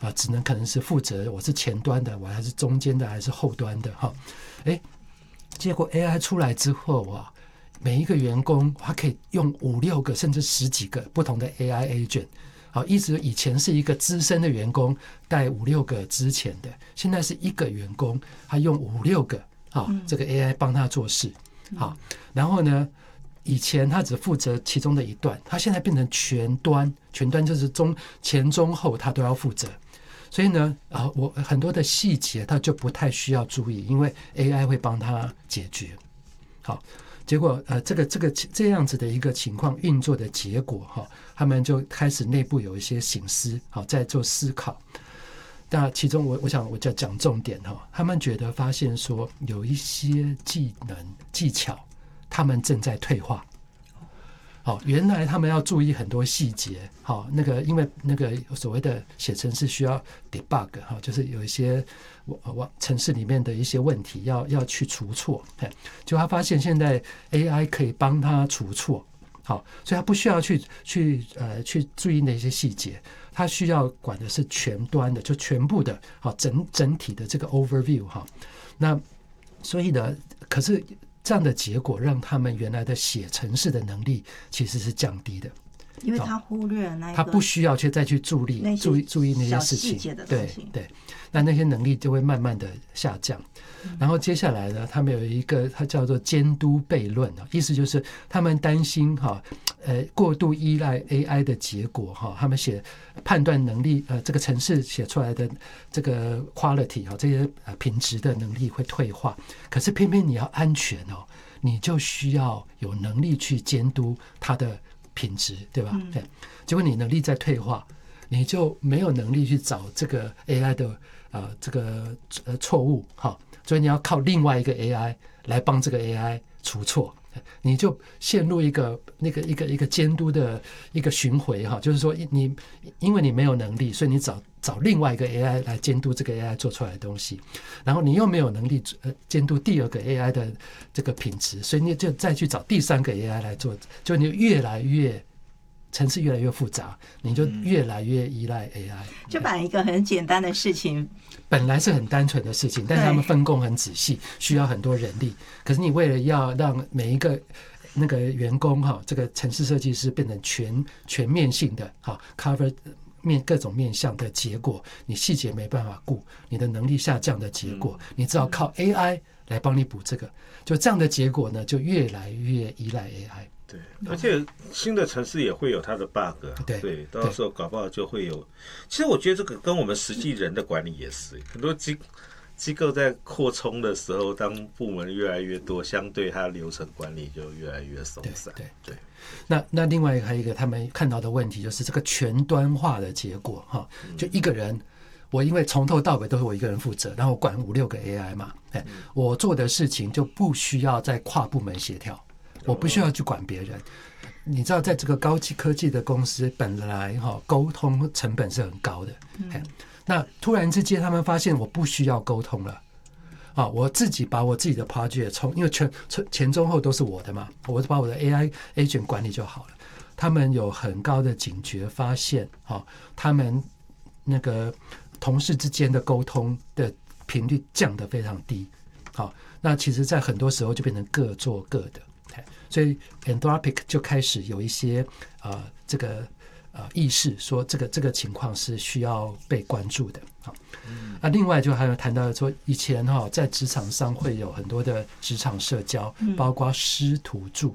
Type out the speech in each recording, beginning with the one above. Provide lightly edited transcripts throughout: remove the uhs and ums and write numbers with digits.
只能可能是负责我是前端的，我还是中间的，还是后端的哈。结果 AI 出来之后啊，每一个员工他可以用5、6个甚至10几个不同的 AI agent。一直以前是一个资深的员工带5、6个之前的，现在是一个员工他用5、6个这个 AI 帮他做事。好，然后呢，以前他只负责其中的一段，他现在变成全端就是前中后他都要负责。所以呢，我很多的细节他就不太需要注意，因为 AI 会帮他解决。好，结果这样子的一个情况运作的结果他们就开始内部有一些省思，在做思考。那其中我想我就讲重点他们觉得发现说有一些技巧他们正在退化。原来他们要注意很多细节，因为那个所谓的写程式需要 debug， 就是有一些程式里面的一些问题要去除错，就他发现现在 AI 可以帮他除错，所以他不需要去注意那些细节，他需要管的是全端的，就全部的整体的这个 overview。那所以呢，可是这样的结果让他们原来的写程式的能力其实是降低的， 因为他忽略了那个， 他不需要再去注意那些事情，对，那些能力就会慢慢的下降。然后接下来呢，他们有一个它叫做监督悖论，意思就是他们担心过度依赖 AI 的结果他们写判断能力这个程式写出来的这个 quality 这些品质的能力会退化。可是偏偏你要安全你就需要有能力去监督它的品质，对吧？结果你能力在退化，你就没有能力去找这个 AI 的这个错误所以你要靠另外一个 AI 来帮这个 AI 除错，你就陷入一个监督的一个巡回就是说因为你没有能力，所以你找另外一个 AI 来监督这个 AI 做出来的东西，然后你又没有能力监督第二个 AI 的这个品质，所以你就再去找第3个 AI 来做，就你程式越来越复杂，你就越来越依赖 AI。 就把一个很简单的事情， 本来是很单纯的事情，但是他们分工很仔细，需要很多人力。可是你为了要让每一个那个员工这个程式设计师变成全面性的cover 各种面向的结果，你细节没办法顾，你的能力下降的结果，你只好靠 AI 来帮你补这个。就这样的结果呢，就越来越依赖 AI。 对，而且新的程式也会有它的 bug， 对，到时候搞不好就会有。其实我觉得这个跟我们实际人的管理也是，很多机构在扩充的时候，当部门越来越多，相对它流程管理就越来越松散。对。 那另外还有一个他们看到的问题就是这个全端化的结果就一个人。我因为从头到尾都是我一个人负责，然后我管5、6个 AI 嘛，我做的事情就不需要再跨部门协调，我不需要去管别人。你知道，在这个高科技的公司，本来沟通成本是很高的，那突然之间他们发现我不需要沟通了。我自己把我自己的 project 因为前中后都是我的嘛，我把我的 AI agent 管理就好了。他们有很高的警觉，发现他们那个同事之间的沟通的频率降得非常低。那其实在很多时候就变成各做各的，所以 Anthropic 就开始有一些这个意识，说这个情况是需要被关注的。另外就还有谈到说，以前在职场上会有很多的职场社交，包括师徒制。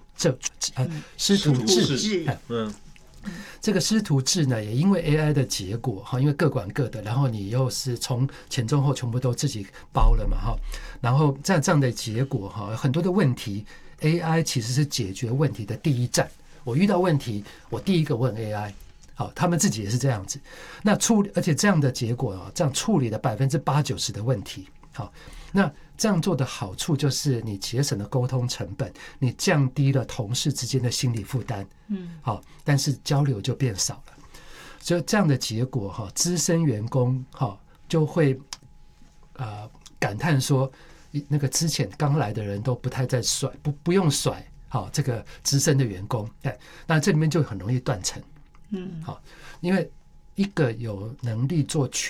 这个师徒制呢，也因为 AI 的结果因为各管各的，然后你又是从前中后全部都自己包了嘛然后这样的结果很多的问题 AI 其实是解决问题的第一站。我遇到问题，我第一个问 AI。他们自己也是这样子。那而且这样的结果这样处理了80%、90%的问题。那这样做的好处就是你节省了沟通成本，你降低了同事之间的心理负担。但是交流就变少了。所以这样的结果资深员工就会感叹说，那个之前刚来的人都不太在甩，不用甩这个资深的员工。那这里面就很容易断层。因为一个有能力做